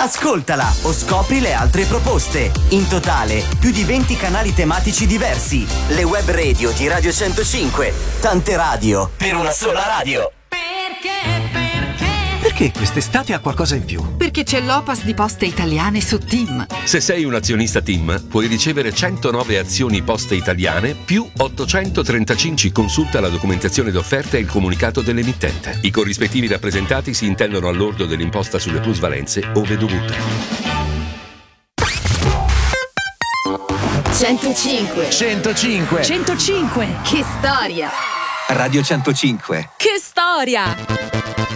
Ascoltala o scopri le altre proposte. In totale, più di 20 canali tematici diversi. Le web radio di Radio 105. Tante radio per una sola radio. Perché quest'estate ha qualcosa in più? Perché c'è l'Opas di Poste Italiane su TIM. Se sei un azionista TIM, puoi ricevere 109 azioni Poste Italiane più 835. Consulta la documentazione d'offerta e il comunicato dell'emittente. I corrispettivi rappresentati si intendono al lordo dell'imposta sulle plusvalenze ove dovute. 105. 105. 105. Che storia. Radio 105. Che storia.